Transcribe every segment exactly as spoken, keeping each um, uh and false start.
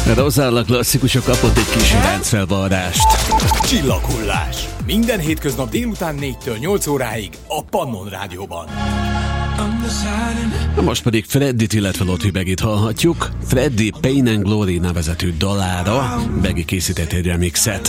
Rozálla klasszikusok kapott egy kis ráncfelvarrást. Csillaghullás. Minden hétköznap délután négytől nyolc óráig a Pannon Rádióban. Most pedig Freddit, illetve Lotfi Begit hallhatjuk. Freddy Pain and Glory nevezetű dalára Begi készített egy remixet.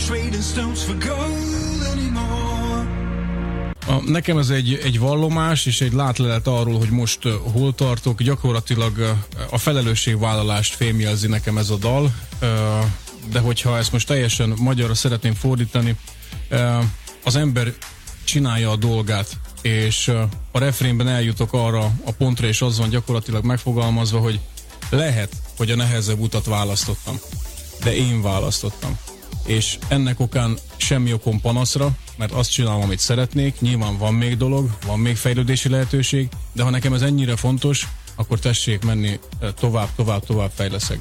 A, nekem ez egy, egy vallomás és egy látlelet arról, hogy most uh, hol tartok. Gyakorlatilag uh, a felelősségvállalást fémjelzi nekem ez a dal, uh, de hogyha ezt most teljesen magyarra szeretném fordítani, uh, az ember csinálja a dolgát, és uh, a refrénben eljutok arra a pontra, és az van gyakorlatilag megfogalmazva, hogy lehet, hogy a nehezebb utat választottam, de én választottam. És ennek okán semmi okom panaszra, mert azt csinálom, amit szeretnék. Nyilván van még dolog, van még fejlődési lehetőség, de ha nekem ez ennyire fontos, akkor tessék menni tovább, tovább, tovább fejleszek.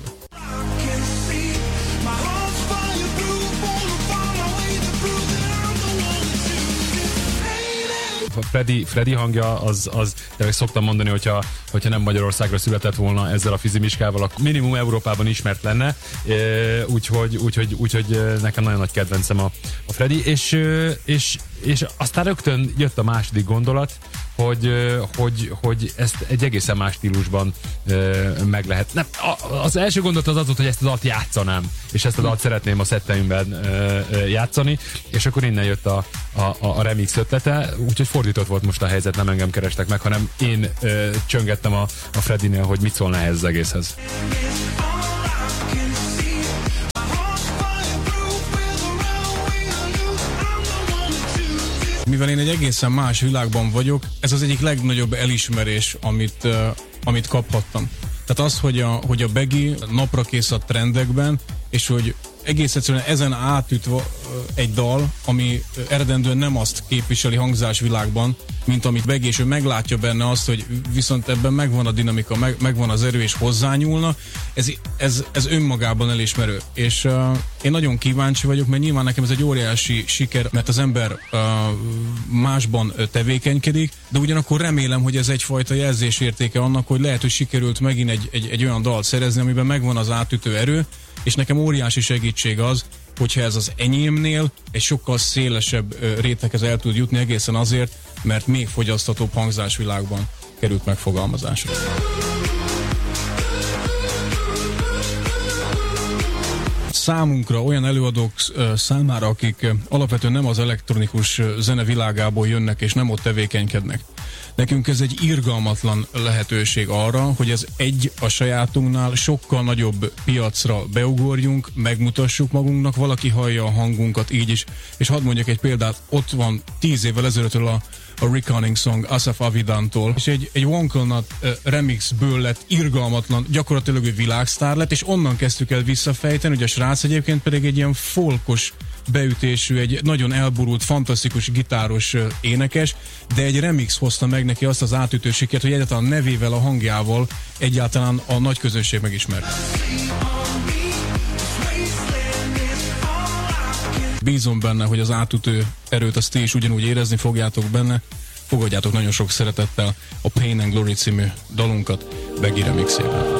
Freddy, Freddy hangja, az, az de szoktam mondani, hogyha, hogyha nem Magyarországra született volna ezzel a fizimiskával, akkor minimum Európában ismert lenne, úgyhogy, úgyhogy, úgyhogy nekem nagyon nagy kedvencem a, a Freddy, és, és, és aztán rögtön jött a második gondolat, hogy, hogy, hogy ezt egy egészen más stílusban meg lehet. Nem, az első gondolat az az volt, hogy ezt a dalt játszanám, és ezt a dalt szeretném a szetteimben játszani, és akkor innen jött a, a, a remix ötlete, úgyhogy fordított volt most a helyzet, nem engem kerestek meg, hanem én csöngettem a, a Freddynél, hogy mit szólna ehhez az egészhez. Mivel én egy egészen más világban vagyok, ez az egyik legnagyobb elismerés, amit, uh, amit kaphattam. Tehát az, hogy a, hogy a Begi napra kész a trendekben, és hogy egész egyszerűen ezen átüt uh, egy dal, ami eredendően nem azt képviseli hangzásvilágban, mint amit Begi, és ő meglátja benne azt, hogy viszont ebben megvan a dinamika, meg, megvan az erő, és hozzányúlna, ez, ez, ez önmagában elismerő. És uh, én nagyon kíváncsi vagyok, mert nyilván nekem ez egy óriási siker, mert az ember uh, másban tevékenykedik, de ugyanakkor remélem, hogy ez egyfajta jelzésértéke annak, hogy lehet, hogy sikerült megint egy, egy, egy olyan dalt szerezni, amiben megvan az átütő erő, és nekem óriási segítség az, hogyha ez az enyémnél egy sokkal szélesebb réteghez el tud jutni, egészen azért, mert még fogyasztatóbb hangzásvilágban került megfogalmazásra. Számunkra, olyan előadók számára, akik alapvetően nem az elektronikus zene világából jönnek és nem ott tevékenykednek, nekünk ez egy irgalmatlan lehetőség arra, hogy ez egy a sajátunknál sokkal nagyobb piacra beugorjunk, megmutassuk magunknak, valaki hallja a hangunkat így is. És hadd mondjak egy példát, ott van tíz évvel ezelőttől a, a Reckoning Song Asaf Avidantól, és egy, egy Wonkelnut uh, remixből lett irgalmatlan, gyakorlatilag ő világsztár lett, és onnan kezdtük el visszafejteni, hogy a srác egyébként pedig egy ilyen folkos beütésű, egy nagyon elborult, fantasztikus gitáros uh, énekes, de egy remix hozta meg neki azt az átütő sikert, hogy egyáltalán a nevével, a hangjával egyáltalán a nagy közönség megismerte. Bízom benne, hogy az átütő erőt azt ti is ugyanúgy érezni fogjátok benne. Fogadjátok nagyon sok szeretettel a Pain and Glory című dalunkat Begi remixében.